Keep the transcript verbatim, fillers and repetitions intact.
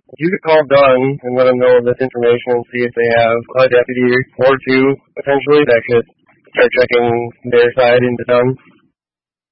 You could call Dunn and let them know this information and see if they have a deputy or two, potentially, that could start checking their side into Dunn.